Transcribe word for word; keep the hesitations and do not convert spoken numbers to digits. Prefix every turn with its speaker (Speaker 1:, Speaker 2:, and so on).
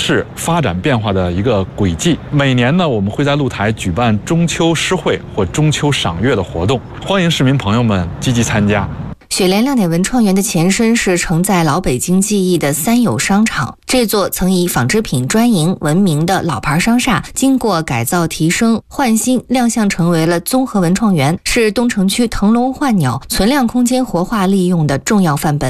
Speaker 1: 市发展变化的一个轨迹。每年呢，我们会在露台举办中秋诗会或中秋赏月的活动，欢迎市民朋友们积极参加。
Speaker 2: 雪莲亮点文创园的前身是承载老北京记忆的三友商场，这座曾以纺织品专营闻名的老牌商厦，经过改造提升换新亮相，成为了综合文创园，是东城区腾笼换鸟存量空间活化利用的重要范本。